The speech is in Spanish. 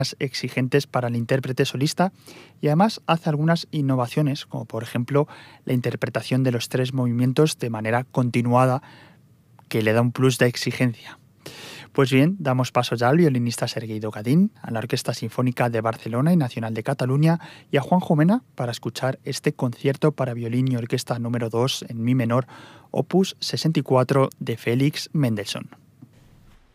exigentes para el intérprete solista y además hace algunas innovaciones, como por ejemplo la interpretación de los 3 movimientos de manera continuada, que le da un plus de exigencia. Pues bien, damos paso ya al violinista Serguei Dogadin, a la Orquesta Sinfónica de Barcelona y Nacional de Cataluña y a Juanjo Mena para escuchar este concierto para violín y orquesta número 2 en mi menor, opus 64 de Félix Mendelssohn.